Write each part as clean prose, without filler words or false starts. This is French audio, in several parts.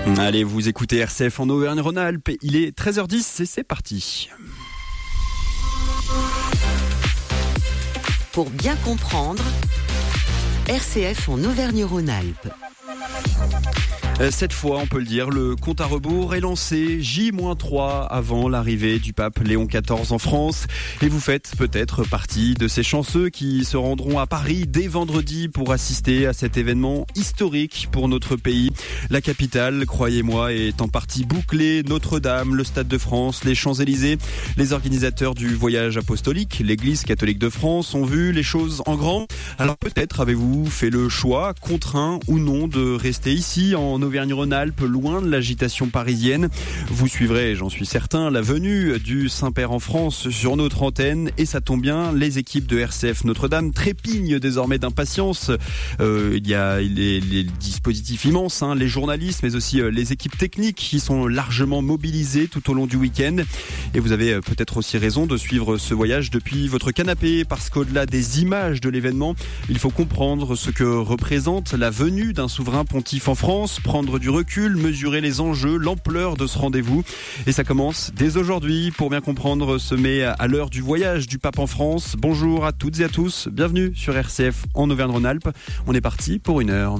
Allez, vous écoutez RCF en Auvergne-Rhône-Alpes. Il est 13h10 et c'est parti. Pour bien comprendre, RCF en Auvergne-Rhône-Alpes. Cette fois, on peut le dire, le compte à rebours est lancé J-3 avant l'arrivée du pape Léon XIV en France. Et vous faites peut-être partie de ces chanceux qui se rendront à Paris dès vendredi pour assister à cet événement historique pour notre pays. La capitale, croyez-moi, est en partie bouclée. Notre-Dame, le Stade de France, les Champs-Élysées. Les organisateurs du voyage apostolique, l'Église catholique de France, ont vu les choses en grand. Alors peut-être avez-vous fait le choix, contraint ou non, de rester ici en Auvergne-Rhône-Alpes, loin de l'agitation parisienne. Vous suivrez, j'en suis certain, la venue du Saint-Père en France sur notre antenne. Et ça tombe bien, les équipes de RCF Notre-Dame trépignent désormais d'impatience. Il y a les dispositifs immenses, les journalistes, mais aussi les équipes techniques qui sont largement mobilisées tout au long du week-end. Et vous avez peut-être aussi raison de suivre ce voyage depuis votre canapé, parce qu'au-delà des images de l'événement, il faut comprendre ce que représente la venue d'un souverain pontife en France, prendre du recul, mesurer les enjeux, l'ampleur de ce rendez-vous. Et ça commence dès aujourd'hui. Pour bien comprendre ce mai à l'heure du voyage du pape en France. Bonjour à toutes et à tous. Bienvenue sur RCF en Auvergne-Rhône-Alpes. On est parti pour 1 heure.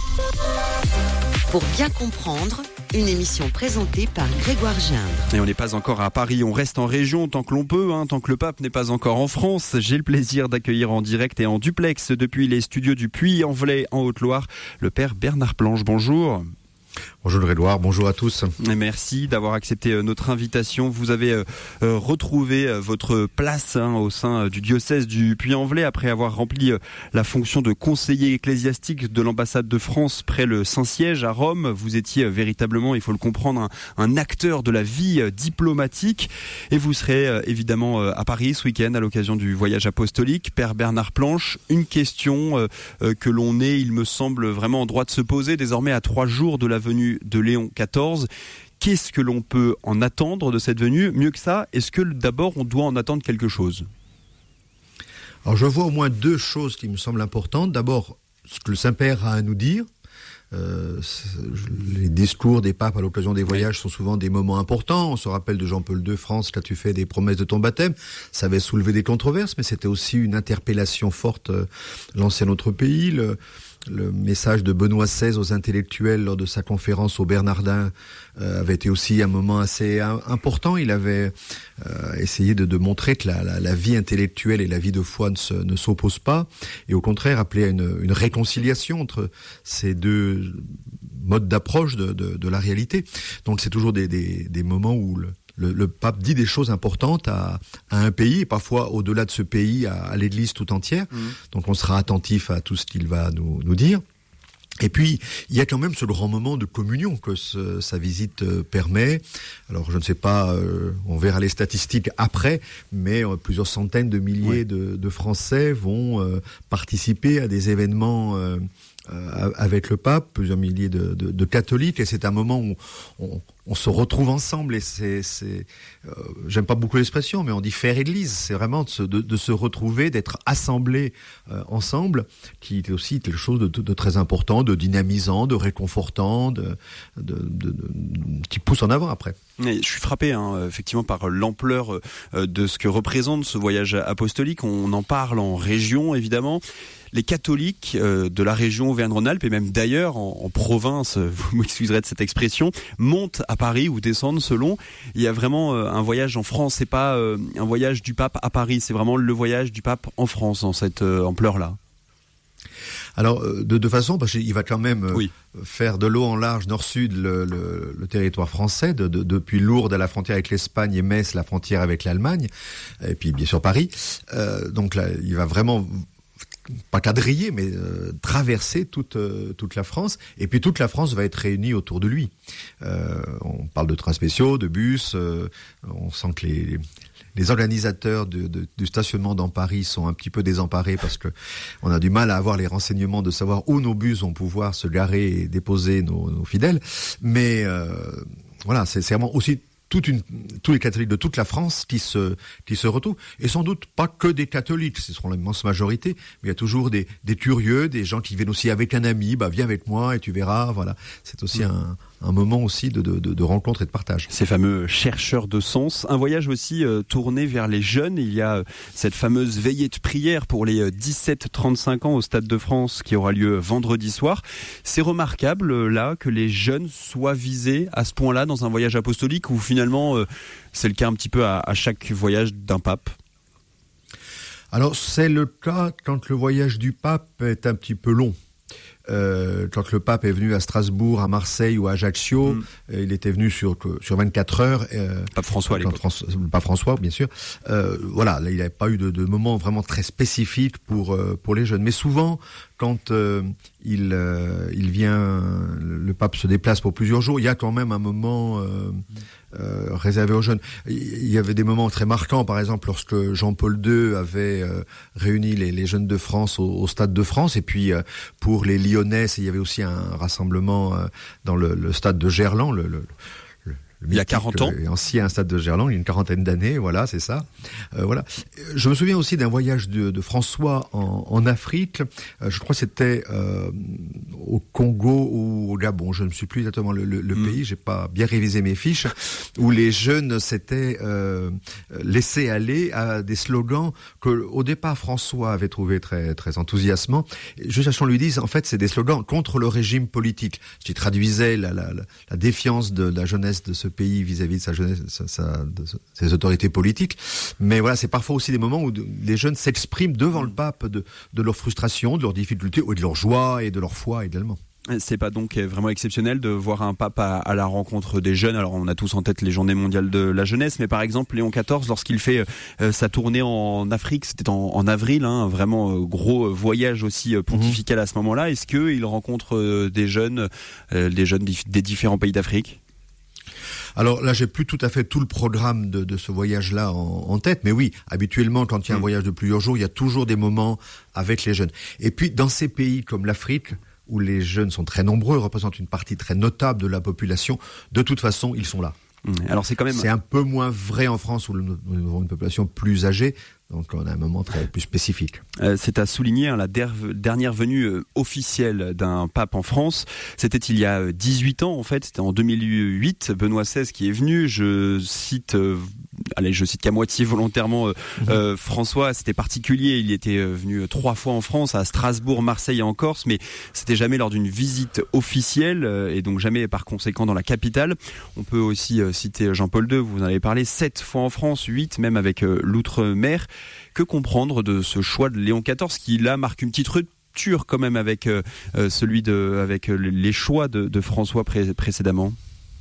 Pour bien comprendre, une émission présentée par Grégoire Gindre. Et on n'est pas encore à Paris, on reste en région tant que l'on peut, tant que le pape n'est pas encore en France. J'ai le plaisir d'accueillir en direct et en duplex depuis les studios du Puy-en-Velay en Haute-Loire, le père Bernard Planche. Bonjour. Bonjour Grégoire, bonjour à tous. Et merci d'avoir accepté notre invitation. Vous avez retrouvé votre place au sein du diocèse du Puy-en-Velay après avoir rempli la fonction de conseiller ecclésiastique de l'ambassade de France près le Saint-Siège à Rome. Vous étiez véritablement, il faut le comprendre, un acteur de la vie diplomatique. Et vous serez évidemment à Paris ce week-end à l'occasion du voyage apostolique. Père Bernard Planche, une question que l'on est, il me semble, vraiment en droit de se poser désormais à 3 jours de la venue de Léon XIV. Qu'est-ce que l'on peut en attendre de cette venue ? Mieux que ça, est-ce que d'abord on doit en attendre quelque chose ? Alors je vois au moins 2 choses qui me semblent importantes. D'abord, ce que le Saint-Père a à nous dire. Les discours des papes à l'occasion des voyages sont souvent des moments importants. On se rappelle de Jean-Paul II, France, là tu fais des promesses de ton baptême. Ça avait soulevé des controverses, mais c'était aussi une interpellation forte lancée à notre pays. Le message de Benoît XVI aux intellectuels lors de sa conférence au Bernardin avait été aussi un moment assez important. Il avait essayé de montrer que la vie intellectuelle et la vie de foi ne s'opposent pas, et au contraire appelé à une réconciliation entre ces 2 modes d'approche de la réalité. Donc c'est toujours des moments où le pape dit des choses importantes à un pays, et parfois au-delà de ce pays, à l'Église tout entière. Donc on sera attentif à tout ce qu'il va nous dire. Et puis, il y a quand même ce grand moment de communion que sa visite permet. Alors, je ne sais pas, on verra les statistiques après, mais plusieurs centaines de milliers de Français vont participer à des événements avec le pape, plusieurs milliers de catholiques, et c'est un moment où on se retrouve ensemble, et j'aime pas beaucoup l'expression, mais on dit faire église, c'est vraiment de se retrouver, d'être assemblés ensemble, qui est aussi quelque chose de très important, de dynamisant, de réconfortant, qui pousse en avant après. Je suis frappé effectivement par l'ampleur de ce que représente ce voyage apostolique. On en parle en région évidemment. Les catholiques de la région Auvergne-Rhône-Alpes et même d'ailleurs en province, vous m'excuserez de cette expression, montent à Paris ou descendent selon. Il y a vraiment un voyage en France, c'est pas un voyage du pape à Paris, c'est vraiment le voyage du pape en France dans cette ampleur-là. Alors, de façon, parce qu'il va quand même faire de l'eau en large nord-sud le territoire français, depuis Lourdes à la frontière avec l'Espagne et Metz, la frontière avec l'Allemagne, et puis bien sûr Paris. Donc là, il va vraiment pas quadriller, mais traverser toute la France, et puis toute la France va être réunie autour de lui. On parle de trains spéciaux, de bus, on sent que les organisateurs du stationnement dans Paris sont un petit peu désemparés parce que on a du mal à avoir les renseignements de savoir où nos bus vont pouvoir se garer et déposer nos fidèles. Mais voilà, c'est vraiment aussi tous les catholiques de toute la France qui se retrouvent. Et sans doute pas que des catholiques, ce seront l'immense majorité, mais il y a toujours des curieux, des gens qui viennent aussi avec un ami, viens avec moi et tu verras, voilà. C'est aussi un moment aussi de rencontre et de partage. Ces fameux chercheurs de sens. Un voyage aussi tourné vers les jeunes. Il y a cette fameuse veillée de prière pour les 17-35 ans au Stade de France qui aura lieu vendredi soir. C'est remarquable là que les jeunes soient visés à ce point-là dans un voyage apostolique où finalement c'est le cas un petit peu à chaque voyage d'un pape. Alors c'est le cas quand le voyage du pape est un petit peu long. Quand le pape est venu à Strasbourg, à Marseille ou à Ajaccio, il était venu sur 24 heures. Pape François à l'époque. Pape François, bien sûr. Voilà, là, il n'y avait pas eu de moment vraiment très spécifique pour les jeunes. Mais souvent, quand il vient, le pape se déplace pour plusieurs jours, il y a quand même un moment réservé aux jeunes. Il y avait des moments très marquants, par exemple lorsque Jean-Paul II avait réuni les jeunes de France au Stade de France, et puis pour les Lyonnais, il y avait aussi un rassemblement dans le stade de Gerland, il y a 40 ans. Ancien stade de Gerland, il y a une quarantaine d'années, voilà, c'est ça. Voilà. Je me souviens aussi d'un voyage de François en Afrique. Je crois que c'était au Congo ou au Gabon. Je ne sais plus exactement le pays. J'ai pas bien révisé mes fiches. Où les jeunes s'étaient laissés aller à des slogans que, au départ, François avait trouvé très très enthousiasmants. Juste à ce qu'on lui dise, en fait, c'est des slogans contre le régime politique. Ce qui traduisait la défiance de la jeunesse de ce pays vis-à-vis de sa jeunesse, de ses autorités politiques. Mais voilà, c'est parfois aussi des moments où les jeunes s'expriment devant le pape de leur frustration, de leurs difficultés, ou de leur joie et de leur foi également. C'est pas donc vraiment exceptionnel de voir un pape à la rencontre des jeunes. Alors on a tous en tête les Journées mondiales de la jeunesse, mais par exemple Léon XIV, lorsqu'il fait sa tournée en Afrique, c'était en avril, vraiment gros voyage aussi pontifical à ce moment-là. Est-ce qu'il rencontre des jeunes des différents pays d'Afrique ? Alors là, j'ai plus tout à fait tout le programme de ce voyage-là en tête, mais oui, habituellement, quand il y a un voyage de plusieurs jours, il y a toujours des moments avec les jeunes. Et puis, dans ces pays comme l'Afrique, où les jeunes sont très nombreux, représentent une partie très notable de la population, de toute façon, ils sont là. Alors c'est un peu moins vrai en France où nous avons une population plus âgée. Donc on a un moment très plus spécifique. C'est à souligner, la dernière venue officielle d'un pape en France, c'était il y a 18 ans en fait, c'était en 2008, Benoît XVI qui est venu, je cite qu'à moitié volontairement François, c'était particulier, il était venu 3 fois en France, à Strasbourg, Marseille et en Corse, mais c'était jamais lors d'une visite officielle et donc jamais par conséquent dans la capitale. On peut aussi citer Jean-Paul II, vous en avez parlé, 7 fois en France, 8 même avec l'outre-mer. Que comprendre de ce choix de Léon XIV qui là marque une petite rupture quand même avec avec les choix de François précédemment?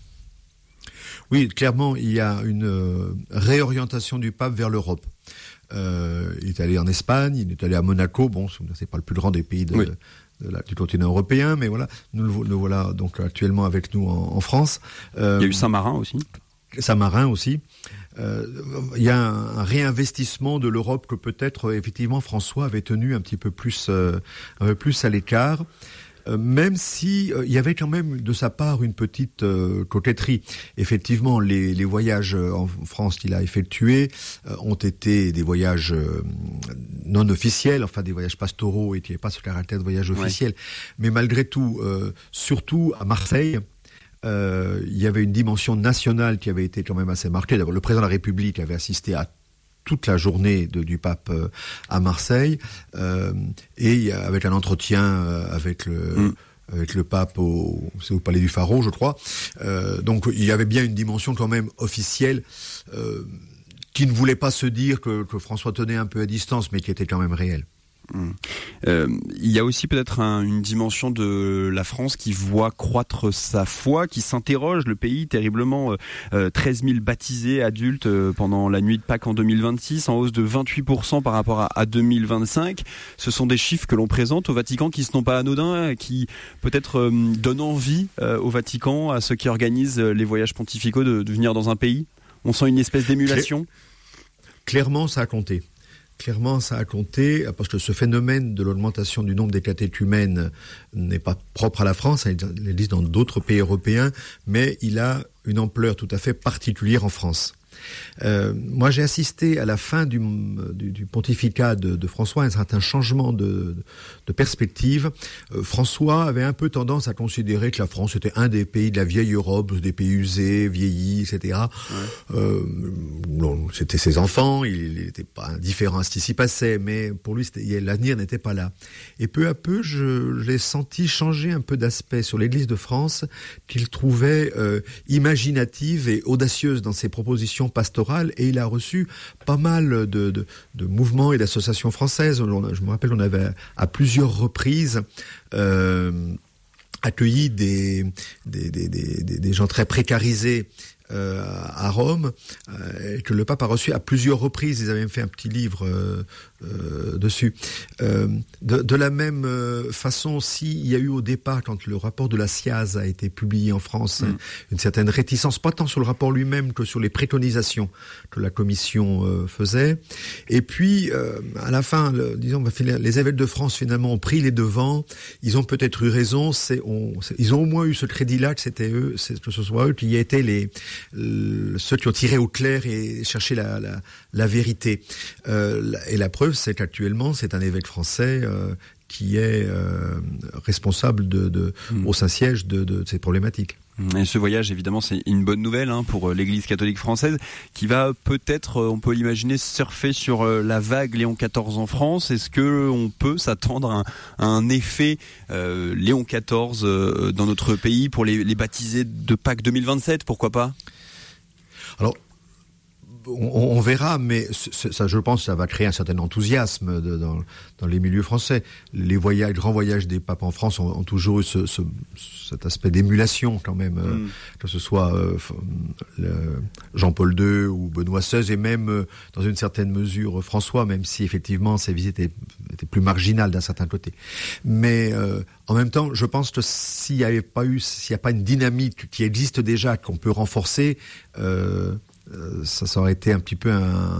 Oui, clairement, il y a une réorientation du pape vers l'Europe. Il est allé en Espagne, il est allé à Monaco. Bon, c'est pas le plus grand des pays du continent européen, mais voilà, nous le voilà donc actuellement avec nous en France. Il y a eu Saint-Marin aussi. Saint-Marin aussi. Il y a un réinvestissement de l'Europe que peut-être effectivement François avait tenu un petit peu plus à l'écart. Même si il y avait quand même de sa part une petite coquetterie. Effectivement, les voyages en France qu'il a effectués ont été des voyages non officiels, enfin des voyages pastoraux et qui n'avaient pas ce caractère de voyage officiel. Mais malgré tout, surtout à Marseille, il y avait une dimension nationale qui avait été quand même assez marquée. D'abord, le président de la République avait assisté à toute la journée du pape à Marseille, et avec un entretien avec le pape au Palais du Pharaon, je crois. Donc il y avait bien une dimension quand même officielle qui ne voulait pas se dire que François tenait un peu à distance, mais qui était quand même réelle. Il y a aussi peut-être une dimension de la France qui voit croître sa foi, qui s'interroge. Le pays, terriblement 13 000 baptisés adultes pendant la nuit de Pâques en 2026, en hausse de 28% par rapport à 2025. Ce sont des chiffres que l'on présente au Vatican qui ne sont pas anodins, qui peut-être donnent envie au Vatican, à ceux qui organisent les voyages pontificaux, de venir dans un pays. On sent une espèce d'émulation. Clairement, ça a compté. clairement, ça a compté, parce que ce phénomène de l'augmentation du nombre des catéchumènes n'est pas propre à la France, il existe dans d'autres pays européens, mais il a une ampleur tout à fait particulière en France. Moi, j'ai assisté à la fin du pontificat de François à un certain changement de perspective. François avait un peu tendance à considérer que la France était un des pays de la vieille Europe, des pays usés, vieillis, etc. Ouais. C'était ses enfants, il n'était pas indifférent à ce qui s'y passait, mais pour lui, l'avenir n'était pas là. Et peu à peu, je l'ai senti changer un peu d'aspect sur l'Église de France, qu'il trouvait imaginative et audacieuse dans ses propositions pastorales, et il a reçu pas mal de mouvements et d'associations françaises. Je me rappelle, on avait à plusieurs reprises accueilli des gens très précarisés à Rome, que le pape a reçu à plusieurs reprises. Ils avaient même fait un petit livre dessus. De la même façon, il y a eu au départ, quand le rapport de la SIAZ a été publié en France, une certaine réticence, pas tant sur le rapport lui-même que sur les préconisations que la commission faisait. Et puis, à la fin, les évêques de France, finalement, ont pris les devants. Ils ont peut-être eu raison. Ils ont au moins eu ce crédit-là, que que ce soit eux qui étaient ceux qui ont tiré au clair et cherché la vérité. Et la preuve, c'est qu'actuellement, c'est un évêque français qui est responsable au Saint-Siège de ces problématiques. Et ce voyage, évidemment, c'est une bonne nouvelle pour l'Église catholique française, qui va peut-être, on peut l'imaginer, surfer sur la vague Léon XIV en France. Est-ce qu'on peut s'attendre à un effet Léon XIV dans notre pays pour les baptisés de Pâques 2027, pourquoi pas ? Alors, on verra, mais ça, je pense, ça va créer un certain enthousiasme dans les milieux français. Les grands voyages des papes en France ont toujours eu cet aspect d'émulation quand même, que ce soit Jean-Paul II ou Benoît XVI, et même dans une certaine mesure François, même si effectivement ses visites étaient plus marginales d'un certain côté. Mais en même temps, je pense que s'il n'y a pas une dynamique qui existe déjà, qu'on peut renforcer, ça aurait été un petit peu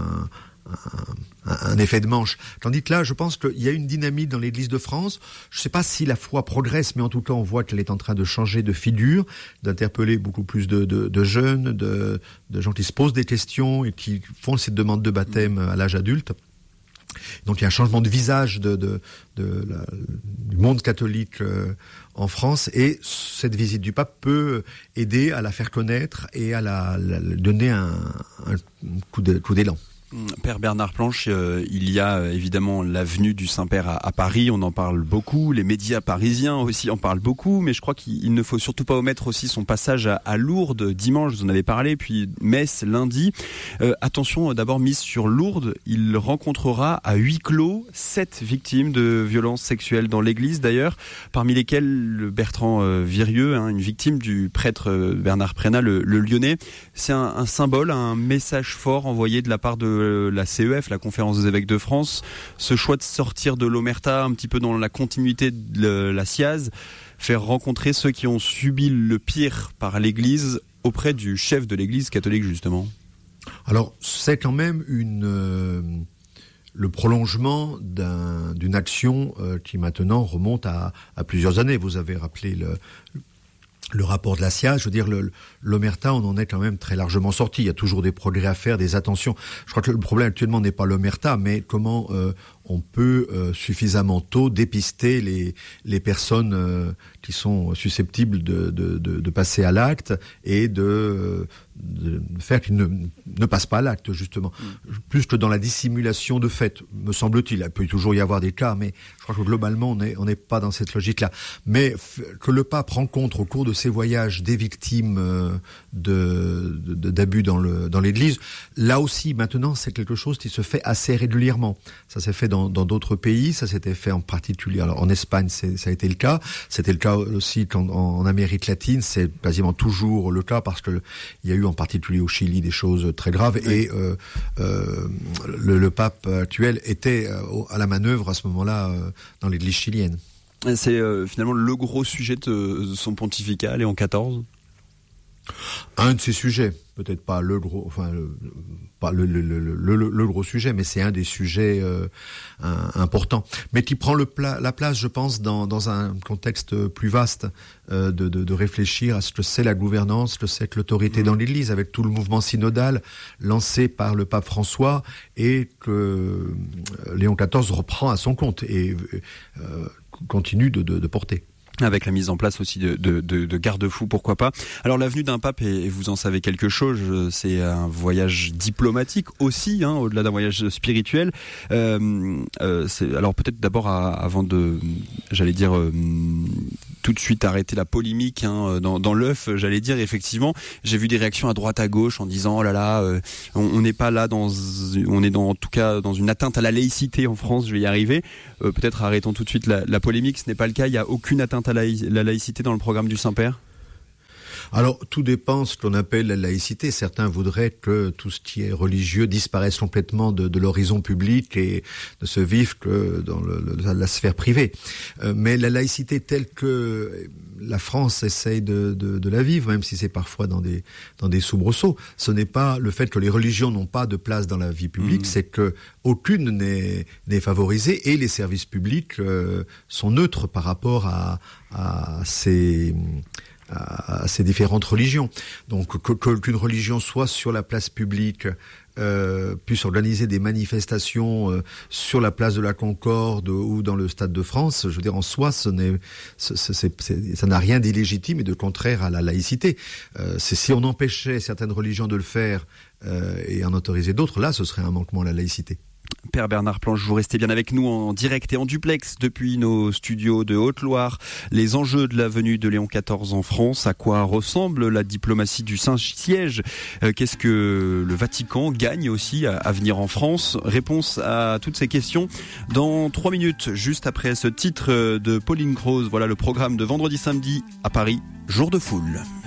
un effet de manche. Tandis que là, je pense qu'il y a une dynamique dans l'Église de France. Je ne sais pas si la foi progresse, mais en tout cas, on voit qu'elle est en train de changer de figure, d'interpeller beaucoup plus de jeunes, de gens qui se posent des questions et qui font ces demandes de baptême à l'âge adulte. Donc il y a un changement de visage du monde catholique en France, et cette visite du pape peut aider à la faire connaître et à la donner un coup d'élan. Père Bernard Planche, il y a évidemment la venue du Saint-Père à Paris, on en parle beaucoup, les médias parisiens aussi en parlent beaucoup, mais je crois qu'il ne faut surtout pas omettre aussi son passage à Lourdes dimanche, vous en avez parlé, puis Metz lundi. Attention d'abord mise sur Lourdes, il rencontrera à huis clos 7 victimes de violences sexuelles dans l'église d'ailleurs, parmi lesquelles Bertrand Virieux, une victime du prêtre Bernard Prénat, le Lyonnais. C'est un symbole, un message fort envoyé de la part de la CEF, la Conférence des évêques de France, ce choix de sortir de l'omerta un petit peu dans la continuité de la SIAZ, faire rencontrer ceux qui ont subi le pire par l'Église auprès du chef de l'Église catholique justement. Alors c'est quand même le prolongement d'une action qui maintenant remonte à plusieurs années. Vous avez rappelé le rapport de la SIAZ, je veux dire, l'omerta, on en est quand même très largement sorti. Il y a toujours des progrès à faire, des attentions. Je crois que le problème actuellement n'est pas l'omerta, mais comment on peut suffisamment tôt dépister les personnes qui sont susceptibles de passer à l'acte et de faire qu'ils ne passent pas à l'acte, justement. Plus que dans la dissimulation de fait, me semble-t-il. Il peut toujours y avoir des cas, mais je crois que globalement, on n'est pas dans cette logique-là. Mais que le pape rencontre au cours de ses voyages des victimes d'abus dans l'Église, là aussi, maintenant, c'est quelque chose qui se fait assez régulièrement. Ça s'est fait dans d'autres pays, ça s'était fait en particulier. Alors en Espagne, ça a été le cas. C'était le cas aussi en Amérique latine. C'est quasiment toujours le cas parce que il y a eu en particulier au Chili des choses très graves, oui. Et le pape actuel était à la manœuvre à ce moment-là dans l'Église chilienne. C'est finalement le gros sujet de son pontificat, Léon XIV. Un de ces sujets, peut-être pas le gros, pas le gros sujet, mais c'est un des sujets importants, mais qui prend la place, je pense, dans un contexte plus vaste, de réfléchir à ce que c'est la gouvernance, ce que c'est que l'autorité dans l'Église, avec tout le mouvement synodal lancé par le pape François et que Léon XIV reprend à son compte et continue de porter. Avec la mise en place aussi de garde-fous, pourquoi pas. Alors la venue d'un pape, et vous en savez quelque chose, c'est un voyage diplomatique aussi, au-delà d'un voyage spirituel. Alors peut-être d'abord avant de, j'allais dire, tout de suite arrêter la polémique dans l'œuf, j'allais dire, effectivement, j'ai vu des réactions à droite à gauche en disant oh là là, on n'est pas là on est en tout cas dans une atteinte à la laïcité en France, je vais y arriver. Peut-être arrêtons tout de suite la polémique, ce n'est pas le cas, il n'y a aucune atteinte à la laïcité dans le programme du Saint-Père? Alors, tout dépend de ce qu'on appelle la laïcité. Certains voudraient que tout ce qui est religieux disparaisse complètement de l'horizon public et ne se vive que dans la sphère privée. Mais la laïcité telle que la France essaye de la vivre, même si c'est parfois dans des soubresauts, ce n'est pas le fait que les religions n'ont pas de place dans la vie publique, c'est que aucune n'est favorisée et les services publics sont neutres par rapport à ces différentes religions. Donc qu'une religion soit sur la place publique, puisse organiser des manifestations sur la place de la Concorde ou dans le Stade de France, je veux dire, en soi, ça n'a rien d'illégitime et de contraire à la laïcité. C'est si on empêchait certaines religions de le faire et en autoriser d'autres, là, ce serait un manquement à la laïcité. Père Bernard Planche, vous restez bien avec nous en direct et en duplex depuis nos studios de Haute-Loire. Les enjeux de la venue de Léon XIV en France, à quoi ressemble la diplomatie du Saint-Siège, qu'est-ce que le Vatican gagne aussi à venir en France? Réponse à toutes ces questions dans 3 minutes, juste après ce titre de Pauline Croze. Voilà le programme de vendredi samedi à Paris, jour de foule.